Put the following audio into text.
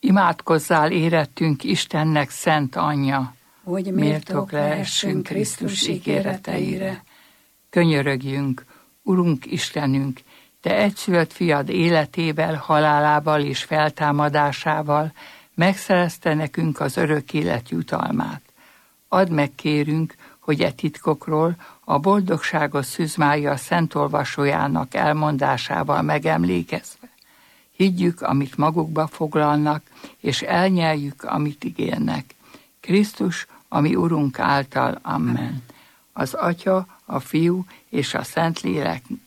Imádkozzál érettünk Istennek szent anyja, hogy méltók lehessünk Krisztus ígéreteire. Könyörögjünk, Urunk Istenünk, Te egyszülött fiad életével, halálával és feltámadásával megszerezte nekünk az örök élet jutalmát. Add meg, kérünk, hogy e titkokról a boldogságos Szűzmária szentolvasójának elmondásával megemlékezve higgyük, amit magukba foglalnak, és elnyeljük, amit ígérnek. Krisztus, ami Urunk által. Amen. Az Atya, a Fiú és a Szentlélek